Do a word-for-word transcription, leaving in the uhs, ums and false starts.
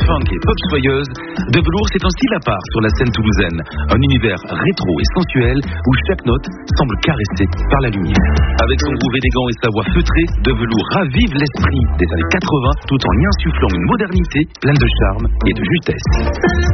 funk et pop soyeuse, De Velours c'est un style à part sur la scène toulousaine. Un univers rétro et sensuel où chaque note semble caressée par la lumière. Avec son groove élégant et sa voix feutrée, De Velours ravive l'esprit des années quatre-vingts tout en y insufflant une modernité pleine de charme et de justesse.